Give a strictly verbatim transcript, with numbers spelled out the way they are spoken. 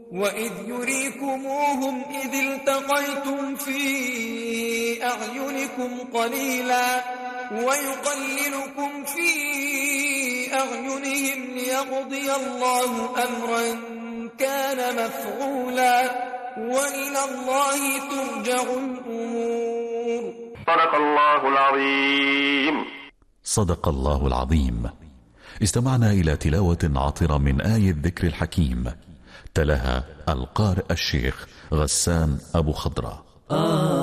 وإذ يريكموهم إذ التقيتم في أعينكم قليلا ويقللكم في أعينهم ليقضي الله أمرا كان مفعولا وإلى الله ترجع الأمور. صدق الله العظيم. صدق الله العظيم. استمعنا إلى تلاوة عطرة من آية الذكر الحكيم، تلاها القارئ الشيخ غسان أبو خضرة.